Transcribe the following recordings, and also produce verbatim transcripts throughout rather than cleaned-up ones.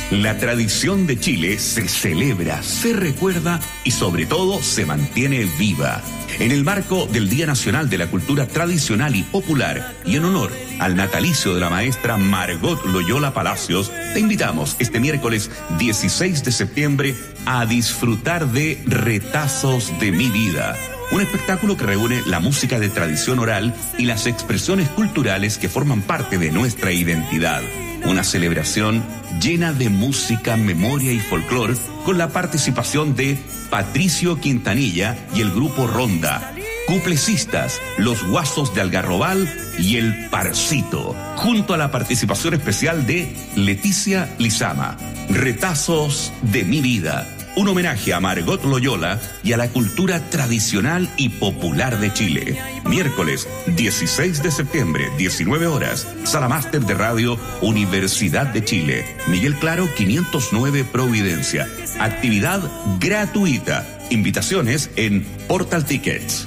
La tradición de Chile se celebra, se recuerda y sobre todo se mantiene viva. En el marco del Día Nacional de la Cultura Tradicional y Popular y en honor al natalicio de la maestra Margot Loyola Palacios, te invitamos este miércoles dieciséis de septiembre a disfrutar de Retazos de mi vida. Un espectáculo que reúne la música de tradición oral y las expresiones culturales que forman parte de nuestra identidad. Una celebración llena de música, memoria y folclor con la participación de Patricio Quintanilla y el grupo Ronda, cuplecistas, los Guasos de Algarrobal y el Parcito, junto a la participación especial de Leticia Lizama. Retazos de mi vida. Un homenaje a Margot Loyola y a la cultura tradicional y popular de Chile. Miércoles dieciséis de septiembre, diecinueve horas, Sala Máster de Radio, Universidad de Chile. Miguel Claro, quinientos nueve Providencia. Actividad gratuita. Invitaciones en Portal Tickets.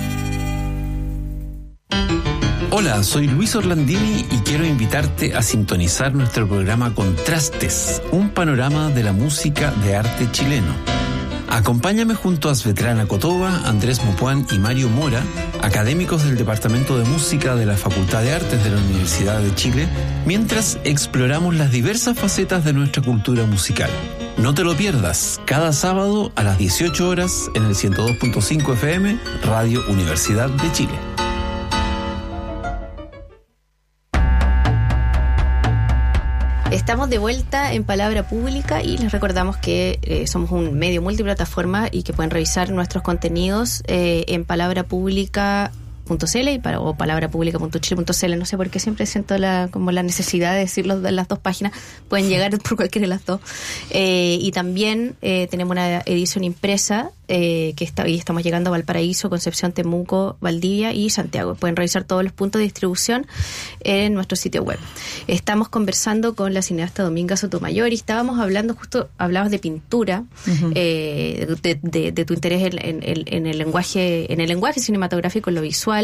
Hola, soy Luis Orlandini y quiero invitarte a sintonizar nuestro programa Contrastes, un panorama de la música de arte chileno. Acompáñame junto a Svetlana Kotova, Andrés Mopuán y Mario Mora, académicos del Departamento de Música de la Facultad de Artes de la Universidad de Chile, mientras exploramos las diversas facetas de nuestra cultura musical. No te lo pierdas, cada sábado a las dieciocho horas en el ciento dos punto cinco F M, Radio Universidad de Chile. Estamos de vuelta en Palabra Pública y les recordamos que eh, somos un medio multiplataforma y que pueden revisar nuestros contenidos eh, en palabra pública punto c l y para, o palabra pública punto chile punto c l. No sé por qué siempre siento la, como la necesidad de decirlo de las dos páginas. Pueden llegar por cualquiera de las dos. Eh, y también eh, tenemos una edición impresa eh, que está, y estamos llegando a Valparaíso, Concepción, Temuco, Valdivia y Santiago. Pueden revisar todos los puntos de distribución en nuestro sitio web. Estamos conversando con la cineasta Dominga Sotomayor y estábamos hablando, justo hablabas de pintura, uh-huh. eh, de, de, de tu interés en, en, en el lenguaje, en el lenguaje cinematográfico, en lo visual.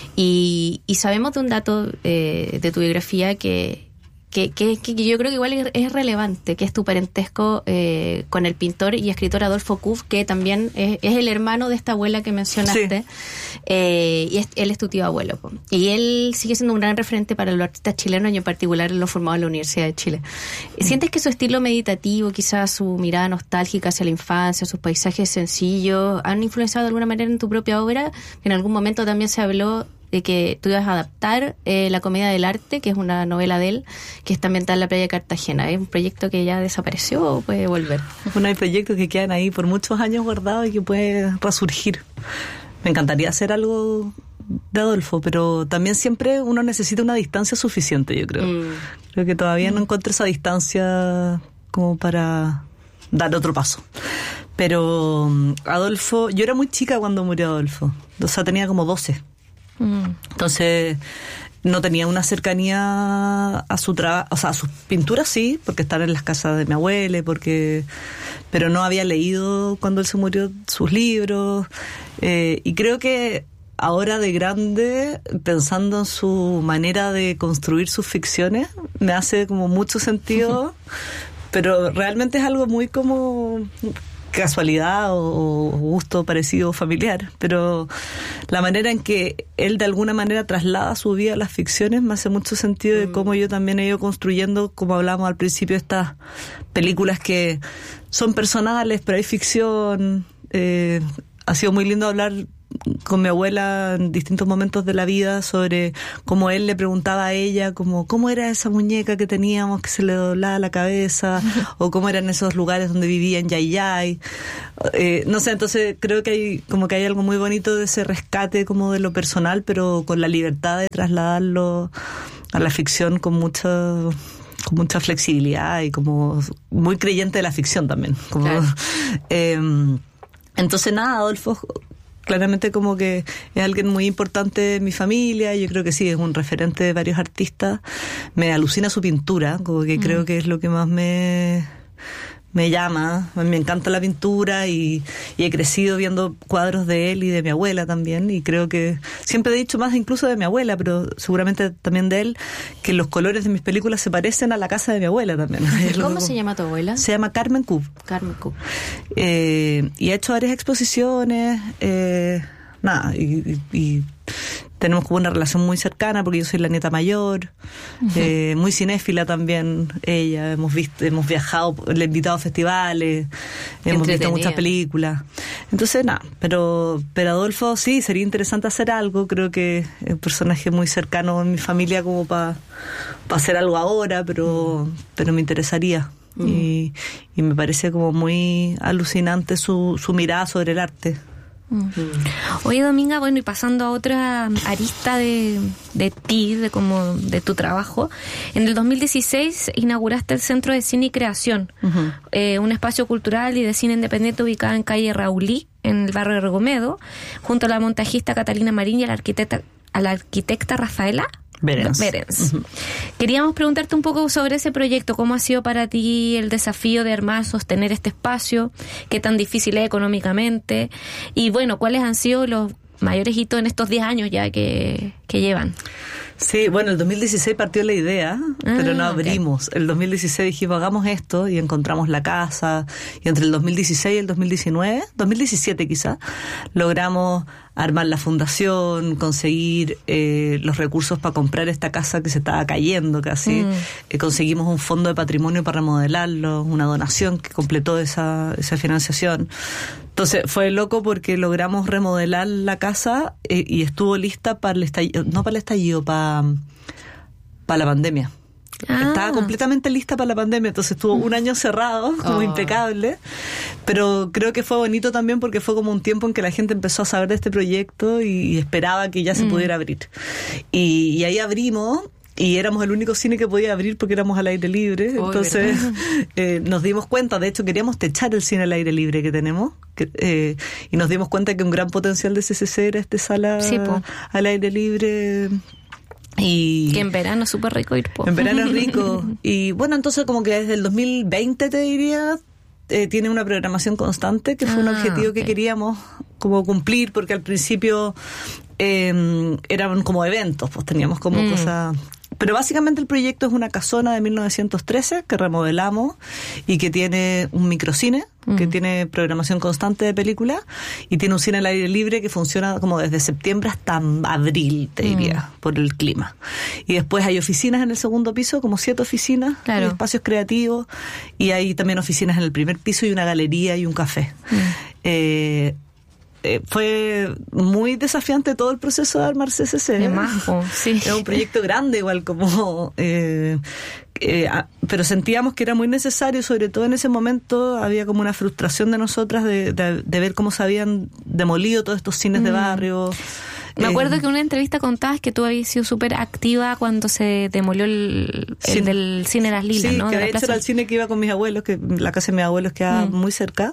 Y, y sabemos de un dato eh, de tu biografía que, que, que, que yo creo que igual es, es relevante, que es tu parentesco eh, con el pintor y escritor Adolfo Kuff, que también es, es el hermano de esta abuela que mencionaste, sí. eh, y es, él es tu tío abuelo. Po. Y él sigue siendo un gran referente para los artistas chilenos y en particular los formados en la Universidad de Chile. ¿Sientes que su estilo meditativo, quizás su mirada nostálgica hacia la infancia, sus paisajes sencillos, han influenciado de alguna manera en tu propia obra? En algún momento también se habló de que tú ibas a adaptar eh, La Comedia del Arte, que es una novela de él, que está ambientada en la playa de Cartagena. ¿Es un proyecto que ya desapareció o puede volver? Bueno, hay proyectos que quedan ahí por muchos años guardados y que puede resurgir. Me encantaría hacer algo de Adolfo, pero también siempre uno necesita una distancia suficiente, yo creo. Mm. Creo que todavía mm. no encuentro esa distancia como para dar otro paso. Pero Adolfo, yo era muy chica cuando murió Adolfo, o sea, tenía como doce. Entonces no tenía una cercanía a su trabajo, o sea, a sus pinturas sí, porque están en las casas de mi abuela, porque pero no había leído cuando él se murió sus libros, eh, y creo que ahora de grande, pensando en su manera de construir sus ficciones, me hace como mucho sentido, pero realmente es algo muy como casualidad o gusto parecido familiar, pero la manera en que él de alguna manera traslada su vida a las ficciones me hace mucho sentido de cómo yo también he ido construyendo, como hablábamos al principio, estas películas que son personales, pero hay ficción. Eh, ha sido muy lindo hablar con mi abuela en distintos momentos de la vida sobre cómo él le preguntaba a ella como cómo era esa muñeca que teníamos que se le doblaba la cabeza o cómo eran esos lugares donde vivían Yay Yay, eh, no sé, entonces creo que hay como que hay algo muy bonito de ese rescate como de lo personal, pero con la libertad de trasladarlo a la ficción con mucha con mucha flexibilidad y como muy creyente de la ficción también como, claro. eh, entonces nada, Adolfo claramente como que es alguien muy importante en mi familia, yo creo que sí, es un referente de varios artistas. Me alucina su pintura, como que mm. creo que es lo que más me, me llama, me encanta la pintura y, y he crecido viendo cuadros de él y de mi abuela también, y creo que siempre he dicho más incluso de mi abuela, pero seguramente también de él, que los colores de mis películas se parecen a la casa de mi abuela también. ¿Cómo se llama tu abuela? Se llama Carmen Cub. Carmen Cub. Eh, y ha hecho varias exposiciones, eh, nada, y, y, y tenemos como una relación muy cercana porque yo soy la nieta mayor, uh-huh. eh, muy cinéfila también ella, hemos visto, hemos viajado, le he invitado a festivales, hemos visto muchas películas, entonces nada, pero pero Adolfo sí, sería interesante hacer algo, creo que es un personaje muy cercano en mi familia como para pa hacer algo ahora, pero, uh-huh. pero me interesaría. Uh-huh. y, y me parece como muy alucinante su, su mirada sobre el arte. Mm. Oye, Dominga, bueno, y pasando a otra arista de, de ti, de como de tu trabajo, en el dos mil dieciséis inauguraste el Centro de Cine y Creación, uh-huh. eh, un espacio cultural y de cine independiente ubicado en calle Raulí, en el barrio de Regomedo, junto a la montajista Catalina Marín y a la arquitecta, a la arquitecta Rafaela Berens. Berens. Uh-huh. Queríamos preguntarte un poco sobre ese proyecto, cómo ha sido para ti el desafío de armar, sostener este espacio, qué tan difícil es económicamente, y bueno, cuáles han sido los mayores hitos en estos diez años ya que, que llevan. Sí, bueno, el dos mil dieciséis partió la idea, ah, pero no abrimos. Okay. El dos mil dieciséis dijimos, hagamos esto, y encontramos la casa, y entre el dos mil dieciséis y el dos mil diecinueve, dos mil diecisiete quizá, logramos armar la fundación, conseguir eh, los recursos para comprar esta casa que se estaba cayendo casi. Mm. Eh, conseguimos un fondo de patrimonio para remodelarlo, una donación que completó esa, esa financiación. Entonces fue loco porque logramos remodelar la casa eh, y estuvo lista para el estallido, no para el estallido, para, para la pandemia. Ah. Estaba completamente lista para la pandemia, entonces estuvo un año cerrado, como oh. impecable, pero creo que fue bonito también porque fue como un tiempo en que la gente empezó a saber de este proyecto y, y esperaba que ya se mm. pudiera abrir. Y, y ahí abrimos. Y éramos el único cine que podía abrir porque éramos al aire libre. Oh, entonces eh, nos dimos cuenta, de hecho queríamos techar el cine al aire libre que tenemos, que, eh, y nos dimos cuenta que un gran potencial de C C C era este sala sí, al aire libre. Y que en verano es súper rico ir, po. En verano es rico. Y bueno, entonces como que desde el dos mil veinte te diría, eh, tiene una programación constante, que fue ah, un objetivo okay. que queríamos como cumplir, porque al principio eh, eran como eventos, pues teníamos como mm. cosas... Pero básicamente el proyecto es una casona de mil novecientos trece que remodelamos y que tiene un microcine, mm. que tiene programación constante de películas, y tiene un cine al aire libre que funciona como desde septiembre hasta abril, te diría, mm. por el clima. Y después hay oficinas en el segundo piso, como siete oficinas, claro. y espacios creativos, y hay también oficinas en el primer piso y una galería y un café. Mm. Eh, Eh, fue muy desafiante todo el proceso de armar C C C. De majo, sí. Era un proyecto grande igual, como eh, eh, a, pero sentíamos que era muy necesario, sobre todo en ese momento había como una frustración de nosotras de, de, de ver cómo se habían demolido todos estos cines mm. de barrio. Me acuerdo eh, que en una entrevista contabas que tú habías sido súper activa cuando se demolió el, el sí, del cine Las Lilas, sí, ¿no? Sí, que de de hecho era el cine que iba con mis abuelos, que la casa de mis abuelos quedaba mm. muy cerca,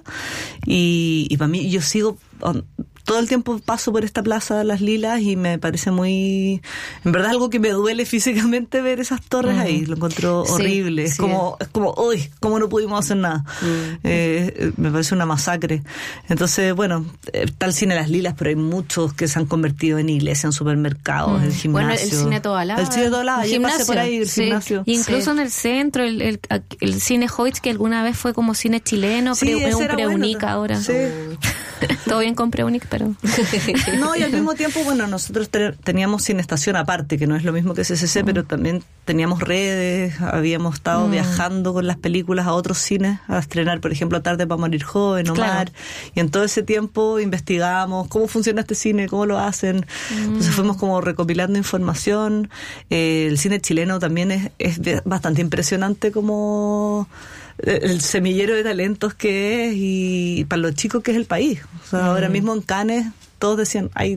y, y para mí, yo sigo... todo el tiempo paso por esta plaza de Las Lilas y me parece muy, en verdad, algo que me duele físicamente ver esas torres mm. ahí. Lo encuentro sí, horrible. Sí. Es como, es como, uy, cómo no pudimos hacer nada. Mm. Eh, me parece una masacre. Entonces, bueno, está el cine Las Lilas, pero hay muchos que se han convertido en iglesias, en supermercados, mm. en gimnasios. Bueno, el cine Tobalaba. El cine Tobalaba, yo pasé por ahí, el sí. gimnasio. Incluso sí. en el centro, el, el, el cine Hoyts, que alguna vez fue como cine chileno, sí, pre, un Preunic bueno. ahora. Sí. Todo bien con Preunic, pero... No, y al mismo tiempo, bueno, nosotros te, teníamos Cinestación aparte, que no es lo mismo que C C C, mm. pero también teníamos redes, habíamos estado mm. viajando con las películas a otros cines, a estrenar, por ejemplo, Tarde para morir joven, Omar, claro. y en todo ese tiempo investigábamos cómo funciona este cine, cómo lo hacen, mm. entonces fuimos como recopilando información. Eh, el cine chileno también es, es bastante impresionante como... el semillero de talentos que es, y para los chicos que es el país. O sea, mm. ahora mismo en Cannes todos decían, hay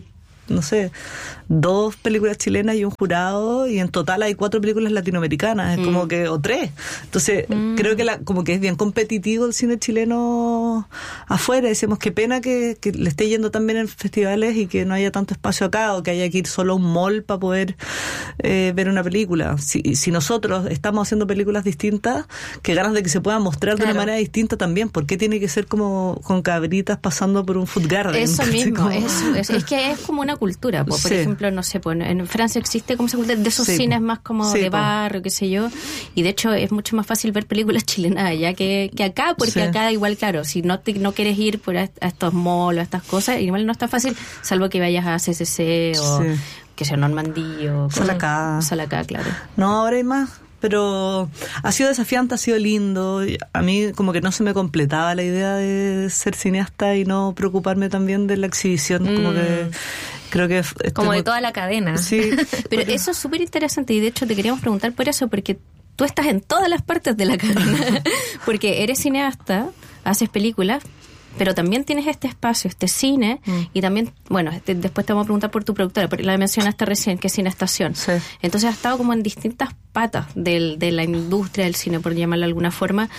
no sé, dos películas chilenas y un jurado, y en total hay cuatro películas latinoamericanas, es mm. como que, o tres. Entonces, mm. creo que la, como que es bien competitivo el cine chileno afuera. Decimos, qué pena que, que le esté yendo tan bien en festivales y que no haya tanto espacio acá, o que haya que ir solo a un mall para poder eh, ver una película. Si, si nosotros estamos haciendo películas distintas, qué ganas de que se puedan mostrar claro. de una manera distinta también. ¿Por qué tiene que ser como con cabritas pasando por un food garden? Eso mismo, como... es, es, es que es como una cultura, po. Por sí. ejemplo, no sé, po, en Francia existe como esa cultura de esos sí, cines po. más como sí, de barrio, qué sé yo, y de hecho es mucho más fácil ver películas chilenas allá que, que acá, porque sí. acá igual, claro, si no te, no quieres ir por a, a estos malls, a estas cosas, igual no es tan fácil, salvo que vayas a C C C o sí. que sea Normandía o Salacá. Salacá, claro. No, ahora hay más. Pero ha sido desafiante, ha sido lindo. A mí como que no se me completaba la idea de ser cineasta y no preocuparme también de la exhibición. Mm. Como que creo que... Es como de toda la cadena. Sí. Pero porque... eso es súper interesante y de hecho te queríamos preguntar por eso, porque tú estás en todas las partes de la cadena. Porque eres cineasta, haces películas, pero también tienes este espacio, este cine, mm. y también, bueno, este, después te vamos a preguntar por tu productora, porque la mencionaste recién, que es Cine Estación. Sí. Entonces has estado como en distintas patas del, de la industria del cine, por llamarlo de alguna forma,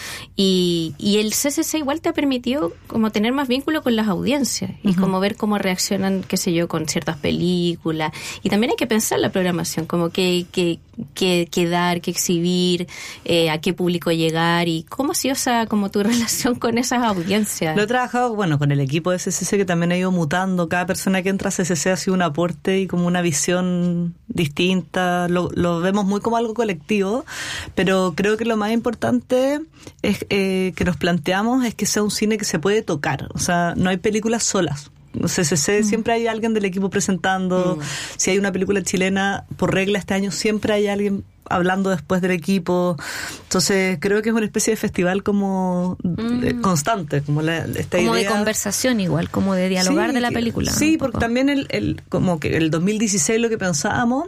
y, y el C C C igual te ha permitido como tener más vínculo con las audiencias, uh-huh. y como ver cómo reaccionan, qué sé yo, con ciertas películas, y también hay que pensar la programación, como que, que, que, que dar, que exhibir, eh, a qué público llegar, y cómo ha sido esa, como tu relación con esas audiencias. Lo he trabajado, bueno, con el equipo de C C C, que también ha ido mutando. Cada persona que entra a C C C ha sido un aporte y como una visión distinta. Lo, lo vemos muy como algo colectivo, pero creo que lo más importante es eh, que nos planteamos es que sea un cine que se puede tocar. O sea, no hay películas solas. C C C mm. siempre hay alguien del equipo presentando. Mm. Si hay una película chilena, por regla este año siempre hay alguien hablando después del equipo. Entonces creo que es una especie de festival como mm. constante, como la, esta como idea de conversación igual, como de dialogar sí, de la película. Sí, porque también el, el como que el dos mil dieciséis lo que pensábamos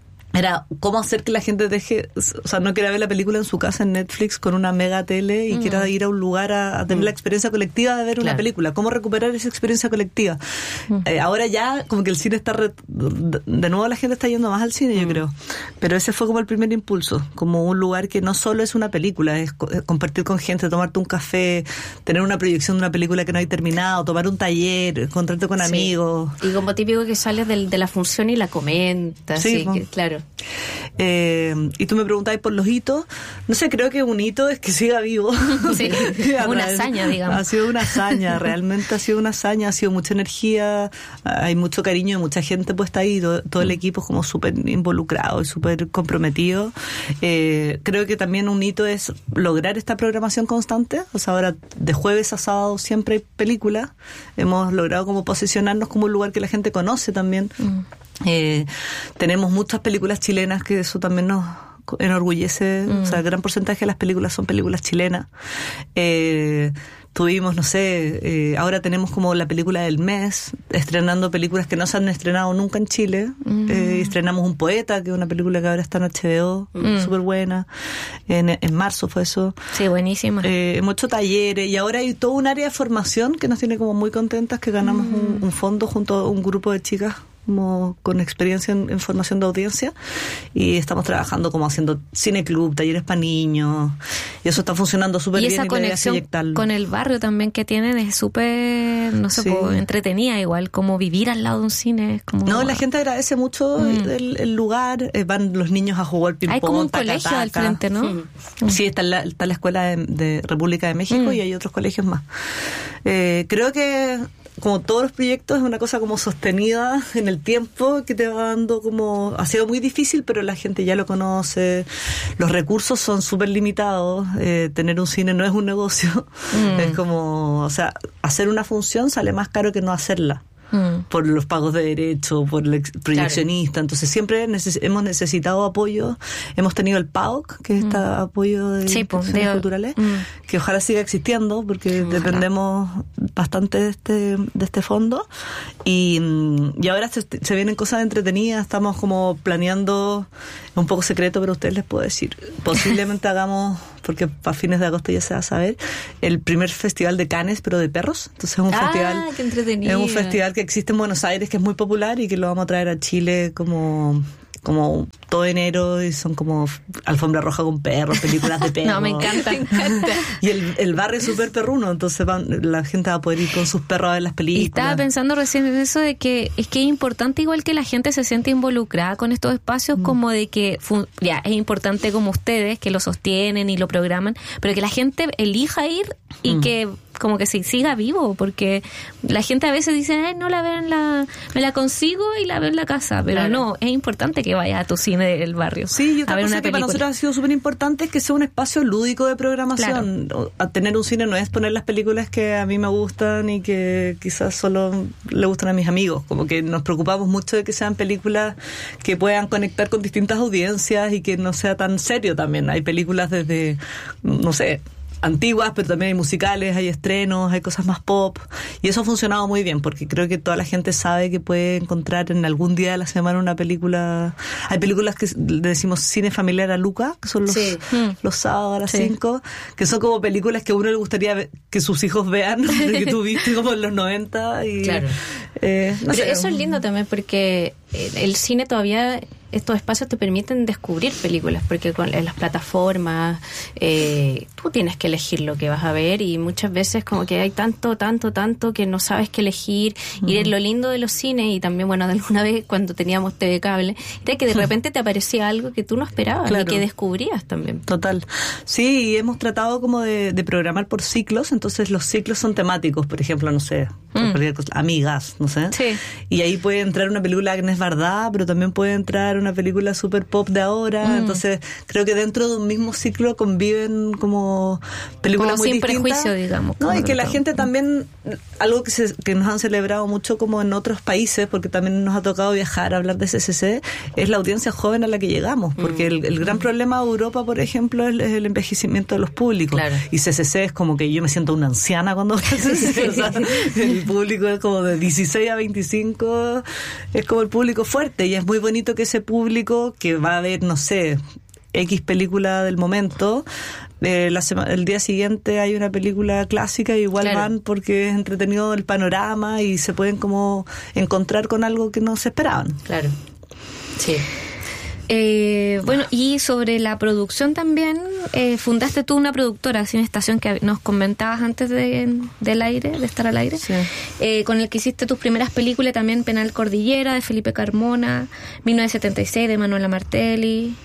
era cómo hacer que la gente deje, o sea, no quiera ver la película en su casa en Netflix con una mega tele y mm. quiera ir a un lugar a, a tener mm. la experiencia colectiva de ver claro. una película. ¿Cómo recuperar esa experiencia colectiva? Mm. Eh, ahora ya como que el cine está... Re, de nuevo la gente está yendo más al cine, mm. yo creo. Pero ese fue como el primer impulso, como un lugar que no solo es una película, es, es compartir con gente, tomarte un café, tener una proyección de una película que no hay terminado, tomar un taller, encontrarte con sí. amigos. Y como típico que sales de, de la función y la comentas. Sí, sí que, claro. Eh, y tú me preguntabas por los hitos. No sé, creo que un hito es que siga vivo. Sí, una hazaña, digamos. Ha sido una hazaña, realmente ha sido una hazaña, ha sido mucha energía, hay mucho cariño, mucha gente puesta ahí, todo, todo el equipo es como súper involucrado y súper comprometido. Eh, creo que también un hito es lograr esta programación constante. O sea, ahora de jueves a sábado siempre hay películas. Hemos logrado como posicionarnos como un lugar que la gente conoce también. Mm. Eh, tenemos muchas películas chilenas, que eso también nos enorgullece. Mm. O sea, el gran porcentaje de las películas son películas chilenas. Eh, tuvimos, no sé, eh, ahora tenemos como la película del mes, estrenando películas que no se han estrenado nunca en Chile. Mm. Eh, estrenamos Un Poeta, que es una película que ahora está en H B O, mm. súper buena. En, en marzo fue eso. Sí, buenísima. Eh, hemos hecho talleres y ahora hay todo un área de formación que nos tiene como muy contentas, que ganamos mm. un, un fondo junto a un grupo de chicas como con experiencia en, en formación de audiencia, y estamos trabajando como haciendo cineclub, talleres para niños, y eso está funcionando súper bien. Y esa conexión con el barrio también que tienen es súper, no sé, sí. po, entretenida igual, como vivir al lado de un cine. Es como... No, la gente agradece mucho mm. el, el lugar, eh, van los niños a jugar ping-pong. Hay como un taca, colegio taca. al frente, ¿no? Sí, sí está, la, está la escuela de, de República de México mm. y hay otros colegios más. Eh, creo que como todos los proyectos es una cosa como sostenida en el tiempo, que te va dando como... Ha sido muy difícil, pero la gente ya lo conoce. Los recursos son súper limitados. Eh, tener un cine no es un negocio. Mm. Es como... O sea, hacer una función sale más caro que no hacerla. Mm. Por los pagos de derecho, por el proyeccionista. Claro. Entonces siempre neces- hemos necesitado apoyo. Hemos tenido el P A O C, que es mm. este apoyo de sí, instituciones pues, culturales, mm. que ojalá siga existiendo, porque ojalá. dependemos bastante de este de este fondo. Y, y ahora se, se vienen cosas entretenidas. Estamos como planeando, un poco secreto, pero a ustedes les puedo decir, posiblemente hagamos porque para fines de agosto ya se va a saber, el primer festival de Cannes, pero de perros. Entonces es un ah, festival, qué entretenido. es un festival que existe en Buenos Aires, que es muy popular y que lo vamos a traer a Chile como como todo enero, y son como alfombra roja con perros, películas de perros. No, me encanta, me encanta. Y el, el barrio es súper perruno, entonces van, la gente va a poder ir con sus perros a ver las películas. Y estaba pensando recién en eso de que es que es importante igual que la gente se siente involucrada con estos espacios, mm. como de que fun- ya es importante como ustedes que lo sostienen y lo programan, pero que la gente elija ir y mm. que como que se siga vivo, porque la gente a veces dice, Ay, no la veo en la, me la consigo y la veo en la casa, pero claro. no, es importante que vaya a tu cine del barrio. Sí, y otra a ver cosa una que película. para nosotros ha sido súper importante es que sea un espacio lúdico de programación. Claro. A tener un cine no es poner las películas que a mí me gustan y que quizás solo le gustan a mis amigos, como que nos preocupamos mucho de que sean películas que puedan conectar con distintas audiencias y que no sea tan serio también. Hay películas desde, no sé, antiguas, pero también hay musicales, hay estrenos, hay cosas más pop, y eso ha funcionado muy bien porque creo que toda la gente sabe que puede encontrar en algún día de la semana una película. Hay películas que le decimos cine familiar a Luca, que son los, sí. los sábados a las cinco, sí. que son como películas que a uno le gustaría ver, que sus hijos vean, que tú viste como en los noventa y, claro. eh, no pero sé. Eso es lindo también porque el cine todavía, estos espacios te permiten descubrir películas, porque con las plataformas eh, tú tienes que elegir lo que vas a ver, y muchas veces como que hay tanto, tanto, tanto que no sabes qué elegir. Uh-huh. Y lo lindo de los cines, y también, bueno, de alguna vez cuando teníamos T V Cable, era que de repente te aparecía algo que tú no esperabas, claro. y que descubrías también. Total. Sí, y hemos tratado como de, de programar por ciclos, entonces los ciclos son temáticos, por ejemplo, no sé, mm. cualquier cosa, Amigas, no sé. Sí. Y ahí puede entrar una película que no es verdad, pero también puede entrar una película super pop de ahora, mm. entonces creo que dentro de un mismo ciclo conviven como películas como muy sin distintas. prejuicio, digamos. No, y que la gente también, algo que, se, que nos han celebrado mucho como en otros países, porque también nos ha tocado viajar a hablar de C C C, es la audiencia joven a la que llegamos, porque mm. el, el gran problema de Europa, por ejemplo, es, es el envejecimiento de los públicos. Claro. Y C C C es como que yo me siento una anciana cuando voy a C C C. O sea, el público es como de dieciséis a veinticinco, es como el público fuerte, y es muy bonito que ese público que va a ver, no sé, X película del momento, eh, la sema- el día siguiente hay una película clásica y igual claro. van porque es entretenido el panorama y se pueden como encontrar con algo que no se esperaban. Claro, sí. Eh, bueno, y sobre la producción también, eh, fundaste tú una productora, Cine Estación, que nos comentabas antes de, del aire, de estar al aire, sí. eh, con el que hiciste tus primeras películas, también Penal Cordillera, de Felipe Carmona, mil novecientos setenta y seis, de Manuela Martelli.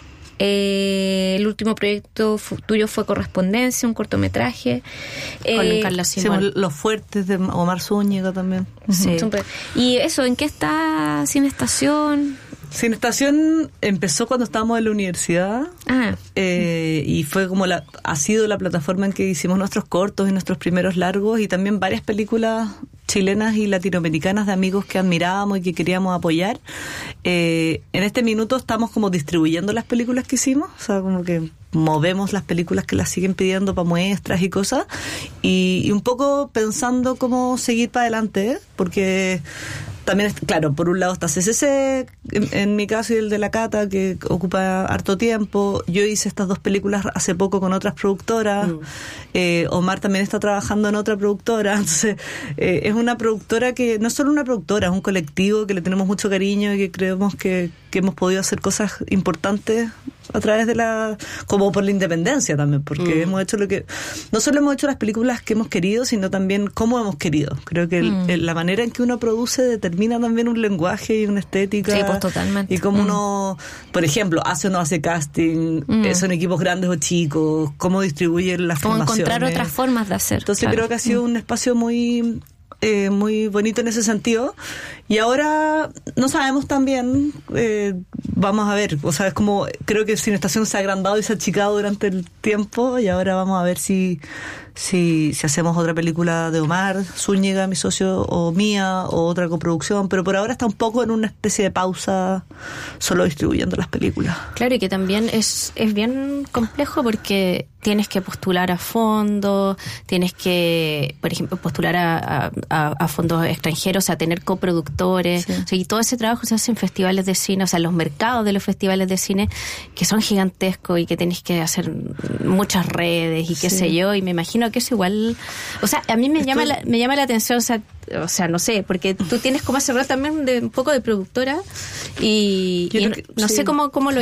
Eh, el último proyecto fu- tuyo fue Correspondencia, un cortometraje. Con eh, Carla Simón. Sí, Los Fuertes de Omar Zúñiga también. Sí. Super. Y eso, ¿en qué está Cine Estación? Cine Estación empezó cuando estábamos en la universidad. Ah. Eh, y fue como la, ha sido la plataforma en que hicimos nuestros cortos y nuestros primeros largos, y también varias películas chilenas y latinoamericanas de amigos que admirábamos y que queríamos apoyar. Eh, en este minuto estamos como distribuyendo las películas que hicimos, o sea, como que movemos las películas que las siguen pidiendo para muestras y cosas, y, y un poco pensando cómo seguir para adelante, ¿eh? Porque también, claro, por un lado está C C C, en, en mi caso, y el de la Cata, que ocupa harto tiempo. Yo hice estas dos películas hace poco con otras productoras. Mm. Eh, Omar también está trabajando en otra productora. Entonces, eh, es una productora que no es solo una productora, es un colectivo que le tenemos mucho cariño y que creemos que, que hemos podido hacer cosas importantes a través de la, como por la independencia también, porque mm. hemos hecho lo que, no solo hemos hecho las películas que hemos querido, sino también cómo hemos querido. Creo que el, mm. el, la manera en que uno produce determina también un lenguaje y una estética. Sí, pues totalmente. Y cómo mm. uno, por ejemplo, hace o no hace casting, mm. son equipos grandes o chicos, cómo distribuye las cómo formaciones. Encontrar otras formas de hacer. Entonces claro. creo que ha sido mm. un espacio muy... Eh, muy bonito en ese sentido, y ahora no sabemos también, eh, vamos a ver, o sea, es como, creo que Cine Estación se ha agrandado y se ha achicado durante el tiempo, y ahora vamos a ver si si, si hacemos otra película de Omar Zúñiga, mi socio, o mía, o otra coproducción, pero por ahora está un poco en una especie de pausa, solo distribuyendo las películas. Claro, y que también es, es bien complejo porque tienes que postular a fondos, tienes que, por ejemplo, postular a, a, a fondos extranjeros, o sea, tener coproduct- directores, sí. O sea, y todo ese trabajo se hace en festivales de cine, o sea, los mercados de los festivales de cine, que son gigantescos y que tenés que hacer muchas redes y qué sí. sé yo, y me imagino que eso igual, o sea, a mí me Esto... llama la, me llama la atención, o sea, o sea, no sé, porque tú tienes como ese rol también de un poco de productora y, y que, no, no sí. sé cómo, cómo lo